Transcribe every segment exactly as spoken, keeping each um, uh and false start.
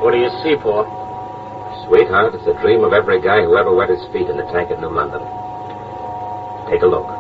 What do you see, Paul? Sweetheart, it's the dream of every guy who ever wet his feet in the tank at New London. Take a look.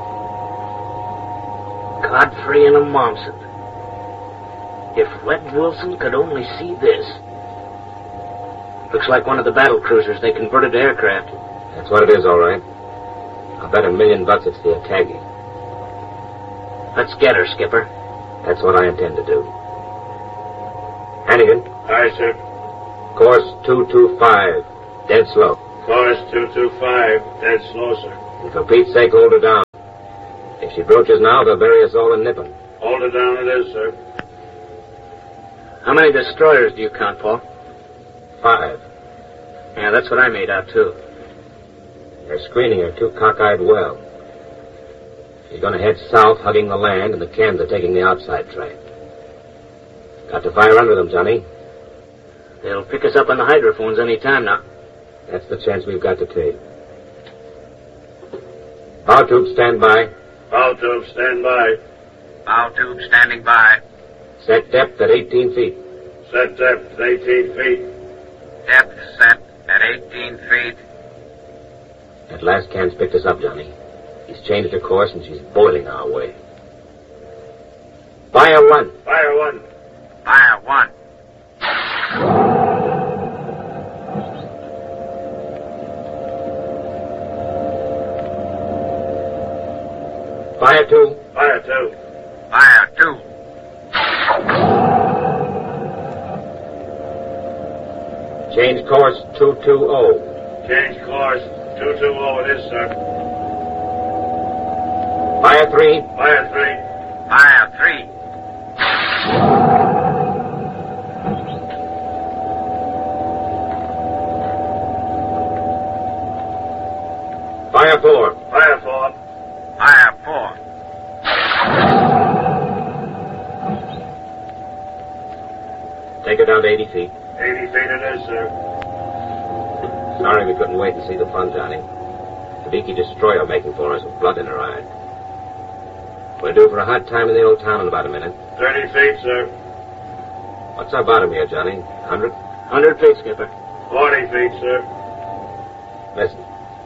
Godfrey and a Momsen. If Red Wilson could only see this. Looks like one of the battle cruisers they converted to aircraft. That's what it is, all right. I'll bet a million bucks it's the Atagi. Let's get her, Skipper. That's what I intend to do. Hannigan. Aye, sir. Course two two five. Dead slow. Course two two five. Dead slow, sir. And for Pete's sake, hold her down. If she broaches now, they'll bury us all in Nippon. Hold her down it is, sir. How many destroyers do you count, Paul? Five. Yeah, that's what I made out, too. They're screening her too cockeyed well. She's going to head south, hugging the land, and the cans are taking the outside track. Got to fire under them, Johnny. They'll pick us up on the hydrophones any time now. That's the chance we've got to take. Bow tube, stand by. Bow tube, stand by. Bow tube, standing by. Set depth at eighteen feet. Set depth at eighteen feet. Depth set at eighteen feet. That last can's picked us up, Johnny. He's changed her course, and she's boiling our way. Fire one. Fire one. Fire one. Fire two. Fire two. Fire two. Change course two two zero. Change course two two zero it is, sir. Fire three. Fire three. Fire three. Fire four. Fire four. Fire four. Take her down to eighty feet. eighty feet it is, sir. Sorry we couldn't wait and see the fun, Johnny. The beaky destroyer making for us with blood in her eye. We're due for a hot time in the old town in about a minute. thirty feet, sir. What's our bottom here, Johnny? one hundred? one hundred feet, Skipper. forty feet, sir. Listen.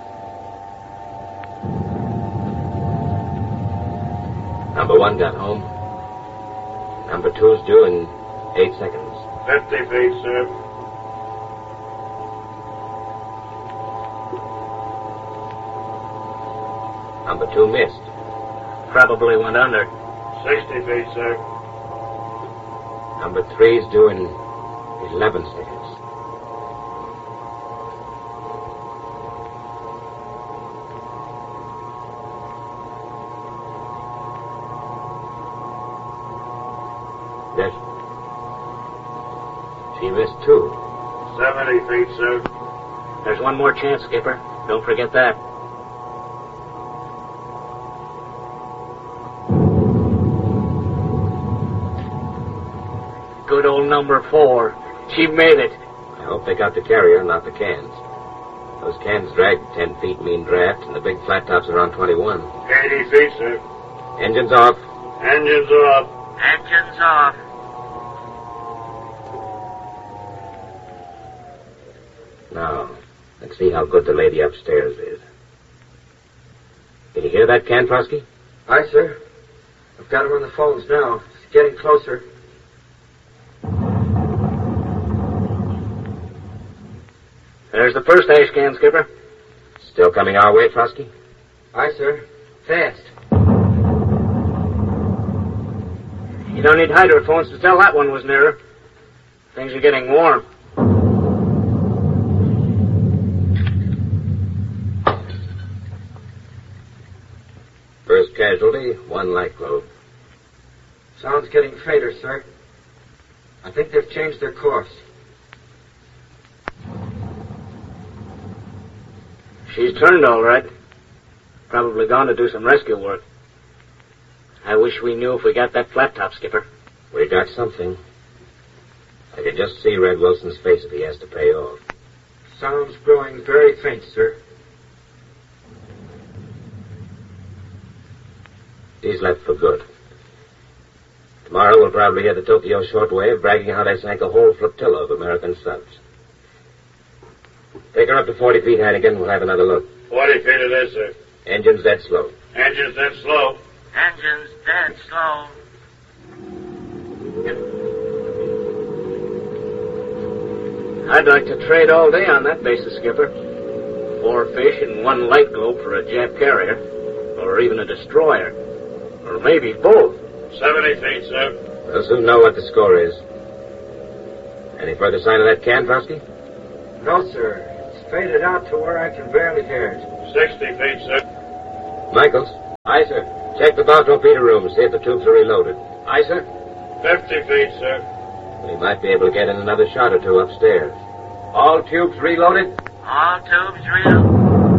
Number one got home. Number two's due in eight seconds. fifty feet, sir. Number two missed. Probably went under. sixty feet, sir. Number three's due in eleven seconds. There's... She missed two. seventy feet, sir. There's one more chance, Skipper. Don't forget that. Good old number four. She made it. I hope they got the carrier, not the cans. Those cans dragged ten feet mean draft, and the big flat tops around twenty-one. eighty feet, sir. Engines off. Engines are up. Engines off. Now, let's see how good the lady upstairs is. Can you hear that, Kantrosky? Aye, sir. I've got her on the phones now. It's getting closer. There's the first ash can, Skipper. Still coming our way, Trosky? Aye, sir. Fast. You don't need hydrophones to tell that one was nearer. Things are getting warm. First casualty, one light globe. Sound's getting fainter, sir. I think they've changed their course. She's turned all right. Probably gone to do some rescue work. I wish we knew if we got that flat top, Skipper. We got something. I could just see Red Wilson's face if he has to pay off. Sound's growing very faint, sir. He's left for good. Tomorrow we'll probably hear the Tokyo shortwave bragging how they sank a whole flotilla of American subs. Take her up to forty feet, Hannigan. We'll have another look. Forty feet it is, sir. Engine's dead slow. Engine's dead slow. Engine's dead slow. I'd like to trade all day on that basis, Skipper. Four fish and one light globe for a Jap carrier. Or even a destroyer. Or maybe both. Seventy feet, sir. We'll soon know what the score is. Any further sign of that can, Frosty? No, sir. It's faded out to where I can barely hear it. Sixty feet, sir. Michaels? Aye, sir. Check the bow torpedo room. See if the tubes are reloaded. Aye, sir. Fifty feet, sir. We might be able to get in another shot or two upstairs. All tubes reloaded? All tubes reloaded.